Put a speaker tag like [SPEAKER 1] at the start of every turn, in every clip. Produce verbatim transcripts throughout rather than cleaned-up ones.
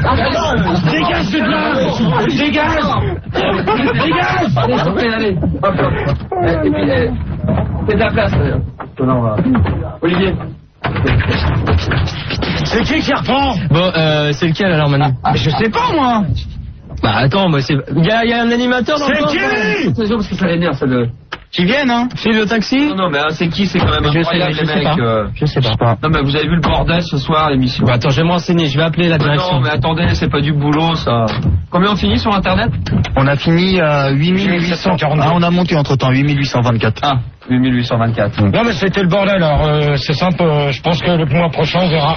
[SPEAKER 1] Dégage de là. Dégage. Dégage. Allez, hop, hop. Et puis, fais de la place. Olivier. C'est qui qui reprend?
[SPEAKER 2] Bon, euh, c'est lequel alors, Manu?
[SPEAKER 1] Ah, je sais pas, moi.
[SPEAKER 2] Bah attends, moi c'est... Il y a, y a un animateur dans le
[SPEAKER 1] C'est qui? C'est parce que ça l'énerve, ça le...
[SPEAKER 2] Qui viennent, hein? File le taxi?
[SPEAKER 1] Non, non, mais hein, c'est qui? C'est quand même incroyable, les mecs. Euh...
[SPEAKER 2] Je sais pas.
[SPEAKER 1] Non, mais vous avez vu le bordel ce soir, l'émission?
[SPEAKER 2] Bah attends, je vais me renseigner, je vais appeler la direction.
[SPEAKER 1] Non, mais attendez, c'est pas du boulot, ça. Combien on finit sur Internet?
[SPEAKER 3] On a fini à huit mille huit cent quarante. Ah, on a monté entre-temps, huit mille huit cent vingt-quatre.
[SPEAKER 1] Ah, huit mille huit cent vingt-quatre.
[SPEAKER 4] Non, mais c'était le bordel, alors euh, c'est simple, euh, je pense que le mois prochain, on verra.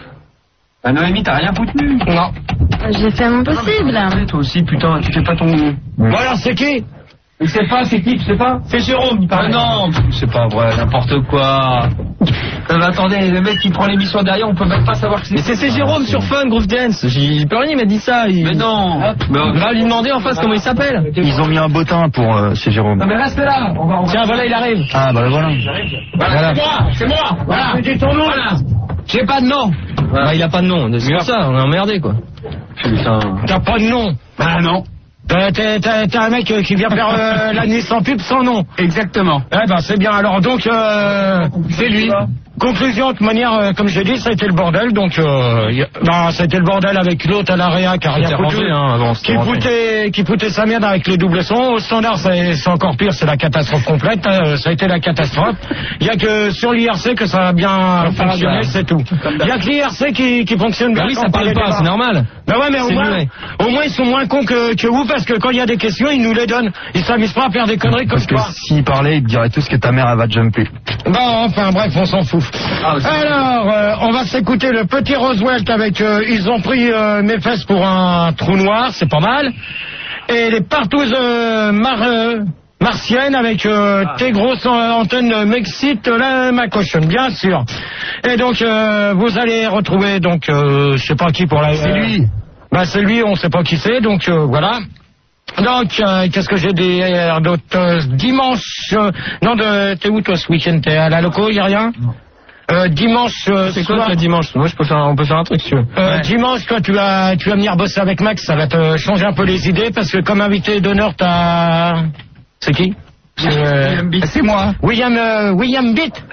[SPEAKER 1] Bah, Noémie, t'as rien foutu?
[SPEAKER 4] Non.
[SPEAKER 5] J'ai fait mon possible.
[SPEAKER 1] Ah, toi aussi, putain, tu fais pas ton...
[SPEAKER 4] Bon, alors, c'est qui?
[SPEAKER 1] Il sait pas, c'est qui, tu sais pas? C'est Jérôme, il parle. Non, c'est pas vrai, n'importe quoi. Non, mais attendez, le mec qui prend l'émission derrière, on peut même pas savoir que c'est...
[SPEAKER 2] Mais c'est, c'est Jérôme sur Fun, Groove Dance. J'y peux rien, il m'a dit ça. Il...
[SPEAKER 1] Mais non.
[SPEAKER 2] On va lui demander en face comment il s'appelle.
[SPEAKER 3] Ils ont mis un bottin pour euh, chez Jérôme.
[SPEAKER 1] Non, mais reste là. On va, on va...
[SPEAKER 2] Tiens, voilà, il arrive.
[SPEAKER 3] Ah, bah voilà.
[SPEAKER 1] Voilà, c'est moi, c'est moi. Voilà, dis ton nom. Voilà.
[SPEAKER 2] J'ai pas de nom. Voilà. Bah, il a pas de nom. C'est pour ça, on est emmerdé, quoi.
[SPEAKER 1] Putain.
[SPEAKER 4] T'as pas de nom?
[SPEAKER 1] Bah non.
[SPEAKER 4] T'es, t'es, t'es, t'es un mec qui vient faire euh, la nuit sans pub sans nom.
[SPEAKER 1] Exactement.
[SPEAKER 4] Eh ben c'est bien. Alors donc euh, c'est lui. Conclusion, de toute manière, euh, comme j'ai dit, ça a été le bordel. Donc euh, y a, ben, ça a été le bordel avec l'autre à l'A R E A qui a rien foutu,
[SPEAKER 2] rangé, hein, avant,
[SPEAKER 4] qui foutait, qui foutait sa merde avec les doubles sons. Au standard, c'est, c'est encore pire, c'est la catastrophe complète. Hein, ça a été la catastrophe. Il y a que sur l'I R C que ça a bien fonctionné, c'est tout. Il y a que l'I R C qui, qui fonctionne bien.
[SPEAKER 2] Bah oui, ça parle pas, c'est normal.
[SPEAKER 4] Ben ouais, mais au moins, au moins ils sont moins cons que, que vous parce que quand il y a des questions, ils nous les donnent. Ils s'amusent pas à faire des conneries comme toi.
[SPEAKER 3] Parce que s'ils parlaient, ils te diraient tous que ta mère elle va jumper.
[SPEAKER 4] Bon, enfin bref, on s'en fout. Ah, alors, euh, on va s'écouter le petit Roosevelt avec euh, ils ont pris euh, mes fesses pour un trou noir, c'est pas mal. Et les partouzes euh, mar, euh, martiennes avec euh, ah. tes grosses antennes m'excitent la ma cochonne, bien sûr. Et donc euh, vous allez retrouver donc euh, je sais pas qui pour la.
[SPEAKER 3] C'est lui.
[SPEAKER 4] Bah c'est lui, on sait pas qui c'est, donc euh, voilà. Donc, euh, qu'est-ce que j'ai dit hier d'autre euh, dimanche, euh, non, de, t'es où toi ce week-end? T'es à la loco, y a rien? Euh, dimanche euh,
[SPEAKER 2] c'est
[SPEAKER 4] soir,
[SPEAKER 2] quoi le dimanche? Moi je peux faire, on peut faire un truc si tu veux.
[SPEAKER 4] Euh,
[SPEAKER 2] ouais.
[SPEAKER 4] Dimanche, toi tu vas, tu vas venir bosser avec Max, ça va te changer un peu les idées parce que comme invité d'honneur t'as... C'est qui? C'est, euh...
[SPEAKER 3] c'est moi.
[SPEAKER 4] William, euh, William Bitt.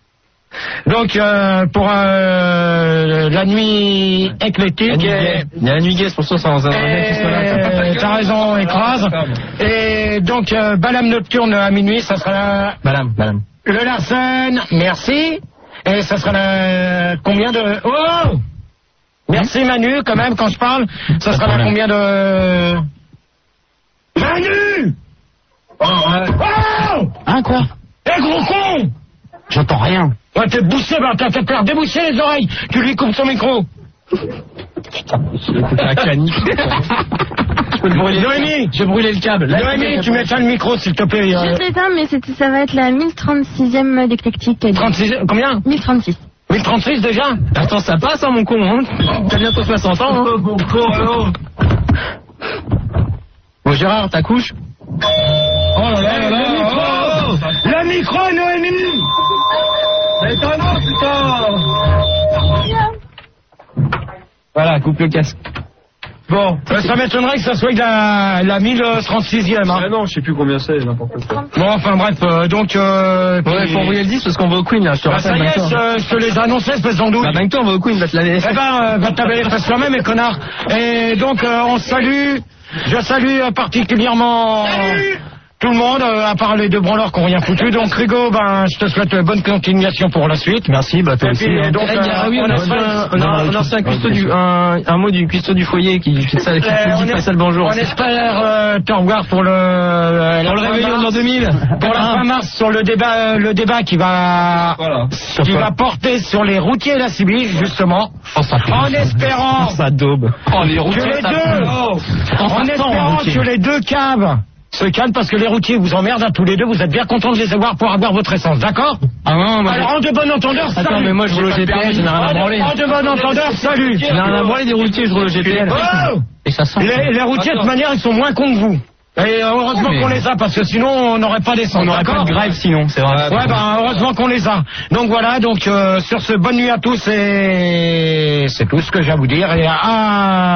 [SPEAKER 4] Donc euh, pour euh, la nuit éclectique.
[SPEAKER 2] Et... Il y a la nuit gay, c'est pour ça ça en
[SPEAKER 4] a. T'as raison, écrase. Et donc euh, Balam Nocturne à minuit, ça sera.
[SPEAKER 2] Balam, Balam.
[SPEAKER 4] Le Larsen, merci. Et ça sera la... combien de... Oh merci Manu, quand même, quand je parle. Ça sera la combien de... Manu oh, euh... oh
[SPEAKER 3] Hein, quoi?
[SPEAKER 4] Eh, gros con!
[SPEAKER 3] J'entends rien.
[SPEAKER 4] Ouais, t'es bouché, bah, t'as peur déboucher les oreilles. Tu lui coupes son micro.
[SPEAKER 2] Putain, c'est un canique. Je peux te brûler.
[SPEAKER 4] Noémie,
[SPEAKER 2] j'ai brûlé le câble.
[SPEAKER 4] Noémie, tu m'éteins le micro, s'il te plaît.
[SPEAKER 5] Je t'éteins, mais c'est, ça va être la mille trente-sixième d'éclectique.
[SPEAKER 4] trente-six, combien?
[SPEAKER 5] mille trente-six.
[SPEAKER 4] mille trente-six déjà?
[SPEAKER 2] Attends, ça passe, hein, mon con, hein. T'as bientôt soixante ans, hein.
[SPEAKER 1] Bon, con, alors.
[SPEAKER 2] Bon, Gérard, ta couche?
[SPEAKER 4] Oh là là là là! Le micro! Oh, le micro, Noémie!
[SPEAKER 1] Mais t'en as, putain!
[SPEAKER 2] Voilà, coupe le casque.
[SPEAKER 4] Bon, euh, ça m'étonnerait que ça soit la, la mille trente-sixième. Hein.
[SPEAKER 1] Ah non, je sais plus combien c'est, n'importe quoi.
[SPEAKER 4] Bon, enfin bref, euh, donc... Euh,
[SPEAKER 2] ouais, puis... faut envoyer le dix parce qu'on va au Queen, là, je te
[SPEAKER 4] bah,
[SPEAKER 2] rappelle.
[SPEAKER 4] Ça y est, je, je te les ai annoncés, espèce d'andouille.
[SPEAKER 2] Bah, ben toi, on va au Queen, va te laver.
[SPEAKER 4] Eh ben, euh, va te laver les fesses toi-même, connard. Et donc, euh, on salue, je salue euh, particulièrement... Salut tout le monde, euh, à part les deux branleurs qui n'ont rien foutu. Donc, Rigo, ben, je te souhaite euh, bonne continuation pour la suite.
[SPEAKER 3] Merci, bah, toi aussi.
[SPEAKER 4] Puis, donc,
[SPEAKER 2] eh, euh, ah oui, on a reçu un, on a, on a reçu un, cuistot du, un, un mot du cuistot du foyer qui, qui, qui, qui te dit pas ça le bonjour.
[SPEAKER 4] On espère euh, te revoir pour le, euh,
[SPEAKER 2] pour le réveillon dans deux mille.
[SPEAKER 4] Pour la fin mars, sur le débat, le débat qui va,
[SPEAKER 1] voilà.
[SPEAKER 4] qui va porter sur les routiers et la civile, justement.
[SPEAKER 2] Oh, ça
[SPEAKER 4] en espérant.
[SPEAKER 2] Ça daube.
[SPEAKER 1] Oh, les routiers,
[SPEAKER 4] que les
[SPEAKER 1] ça
[SPEAKER 4] deux,
[SPEAKER 1] oh.
[SPEAKER 4] En espérant que les deux caves se calment parce que les routiers vous emmerdent à tous les deux, vous êtes bien contents de les avoir pour avoir votre essence, d'accord?
[SPEAKER 2] Ah non, moi
[SPEAKER 4] alors en de bon entendeur, salut.
[SPEAKER 2] Attends, mais moi je roule au G P S, je n'ai rien à branler.
[SPEAKER 4] En de bon entendeur, salut.
[SPEAKER 2] Je n'ai rien à branler des routiers, je roule au G P S.
[SPEAKER 4] Oh
[SPEAKER 2] et ça sent.
[SPEAKER 4] Les, les routiers de toute manière ils sont moins cons que vous. Et heureusement mais... qu'on les a parce que sinon on n'aurait pas d'essence.
[SPEAKER 2] On n'aurait pas de grève sinon, c'est vrai.
[SPEAKER 4] Ouais, bah heureusement qu'on les a. Donc voilà, donc euh, sur ce bonne nuit à tous et c'est tout ce que j'ai à vous dire et à